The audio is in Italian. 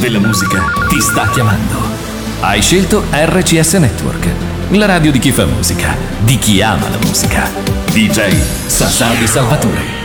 della musica ti sta chiamando. Hai scelto RCS Network, la radio di chi fa musica, di chi ama la musica. DJ Sasabi Salvatore.